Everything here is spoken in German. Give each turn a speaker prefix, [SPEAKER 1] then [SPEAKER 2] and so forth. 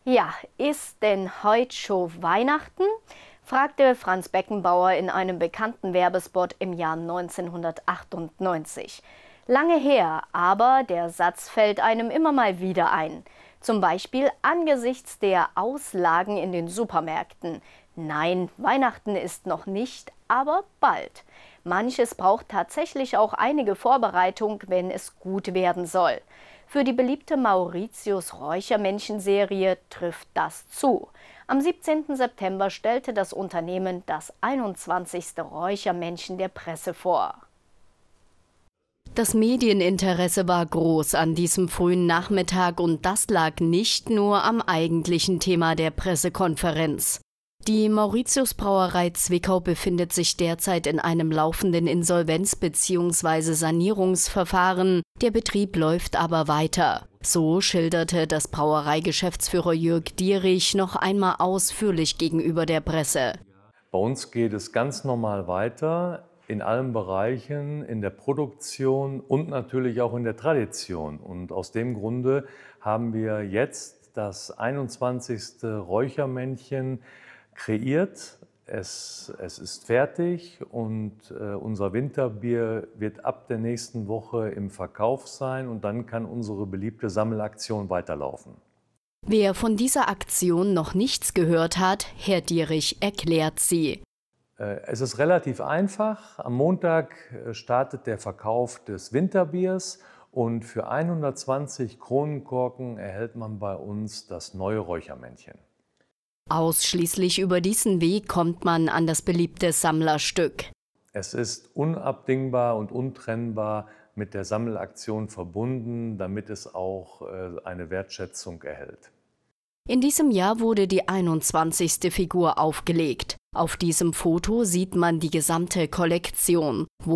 [SPEAKER 1] Ja, ist denn heut schon Weihnachten? Fragte Franz Beckenbauer in einem bekannten Werbespot im Jahr 1998. Lange her, aber der Satz fällt einem immer mal wieder ein. Zum Beispiel angesichts der Auslagen in den Supermärkten. Nein, Weihnachten ist noch nicht, aber bald. Manches braucht tatsächlich auch einige Vorbereitung, wenn es gut werden soll. Für die beliebte Mauritius Räuchermännchen-Serie trifft das zu. Am 17. September stellte das Unternehmen das 21. Räuchermännchen der Presse vor. Das Medieninteresse war groß an diesem frühen Nachmittag und das lag nicht nur am eigentlichen Thema der Pressekonferenz. Die Mauritius-Brauerei Zwickau befindet sich derzeit in einem laufenden Insolvenz- bzw. Sanierungsverfahren. Der Betrieb läuft aber weiter. So schilderte das Brauereigeschäftsführer Jörg Dierich noch einmal ausführlich gegenüber der Presse.
[SPEAKER 2] Bei uns geht es ganz normal weiter in allen Bereichen, in der Produktion und natürlich auch in der Tradition. Und aus dem Grunde haben wir jetzt das 21. Räuchermännchen kreiert. Es ist fertig und unser Winterbier wird ab der nächsten Woche im Verkauf sein und dann kann unsere beliebte Sammelaktion weiterlaufen.
[SPEAKER 1] Wer von dieser Aktion noch nichts gehört hat, Herr Dierich erklärt sie.
[SPEAKER 2] Es ist relativ einfach. Am Montag startet der Verkauf des Winterbiers und für 120 Kronenkorken erhält man bei uns das neue Räuchermännchen.
[SPEAKER 1] Ausschließlich über diesen Weg kommt man an das beliebte Sammlerstück.
[SPEAKER 2] Es ist unabdingbar und untrennbar mit der Sammelaktion verbunden, damit es auch eine Wertschätzung erhält.
[SPEAKER 1] In diesem Jahr wurde die 21. Figur aufgelegt. Auf diesem Foto sieht man die gesamte Kollektion, wo